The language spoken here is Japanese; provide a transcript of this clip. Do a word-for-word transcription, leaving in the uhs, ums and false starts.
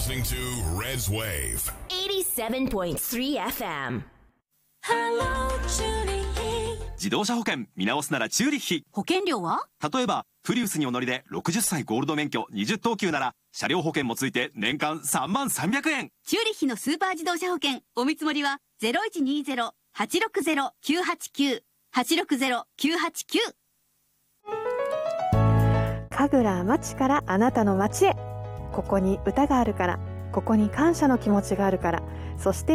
listening to Red's Wave eighty-seven point three エフエム。 Hello, Julie. 自動車保険見直すならチューリッヒ。 保険料は？ 例えばプリウスにお乗りでろくじゅっさいゴールド免許にじゅっとうきゅうなら車両保険もついて年間さんまんさんびゃくえん。 チューリッヒのスーパー自動車保険お見積もりは ゼロいちにゼロ はちろくゼロ きゅうはちきゅう はちろくゼロ きゅうはちきゅう。 神楽町からあなたの町へ。ここに歌があるから、ここに感謝の気持ちがあるから、そして